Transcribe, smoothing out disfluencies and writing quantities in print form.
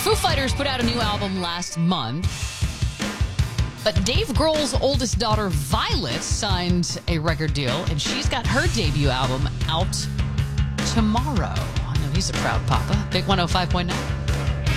Foo Fighters put out a new album last month, but Dave Grohl's oldest daughter, Violet, signed a record deal, and she's got her debut album out tomorrow. I know he's a proud papa. Big 105.9.